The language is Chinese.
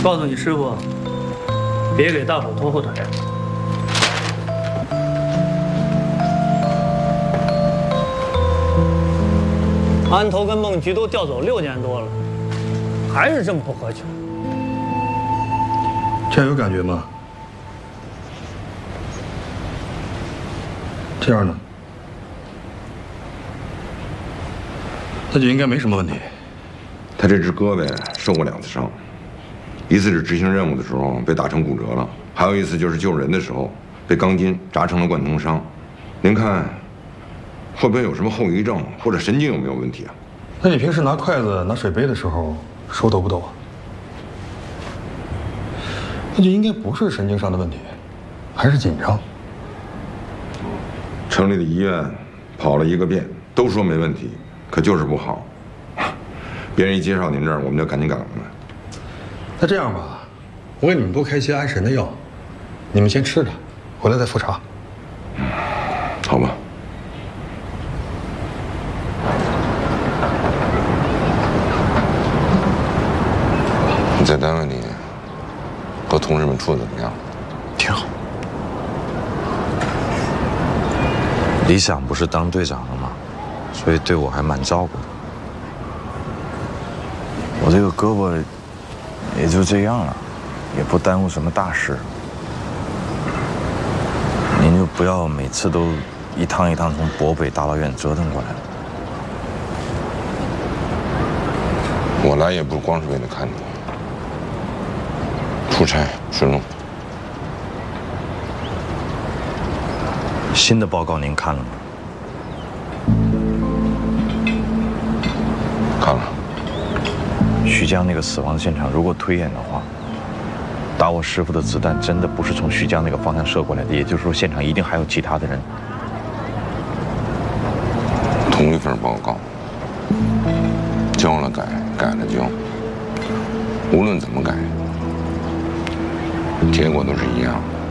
告诉你师傅，别给大伙拖后腿。安头跟孟菊都调走6年多了，还是这么不合群。 这样有感觉吗？这样呢？那就应该没什么问题。 他这只胳膊受过2次伤，一次是执行任务的时候被打成骨折了，还有一次就是救人的时候被钢筋扎成了贯通伤。您看，会不会有什么后遗症，或者神经有没有问题啊？ 那你平时拿筷子、拿水杯的时候手抖不抖啊？那就应该不是神经上的问题，还是紧张。 城里的医院跑了1个遍，都说没问题，可就是不好。别人一介绍您这儿，我们就赶紧赶过来。 那这样吧，我给你们多开些安神的药，你们先吃着，回来再复查。 好吧。你在单位里和同事们处的怎么样？ 挺好。理想不是当队长了吗？所以对我还蛮照顾的。我这个胳膊也就这样了，也不耽误什么大事。您就不要每次都一趟一趟从博北大老远折腾过来了。 我来也不光是为了看你，出差顺路。 新的报告您看了吗？ 看了。 徐江那个死亡现场，如果推演的话，打我师傅的子弹真的不是从徐江那个方向射过来的，也就是说现场一定还有其他的人。 同一份报告，交了改，改了交，无论怎么改，结果都是一样的。